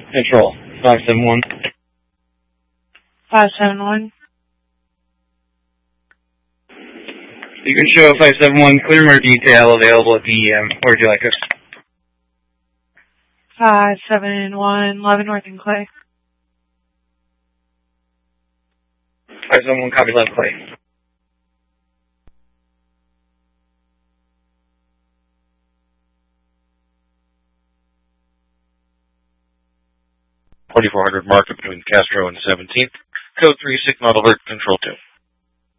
Control, 571. 571. You can show 571, clear more detail available at DEM. Where would you like us? 571, 11 North and Clay. 571, copy 11 Clay. .2400 market between Castro and 17th. Code 3, signal alert, control 2.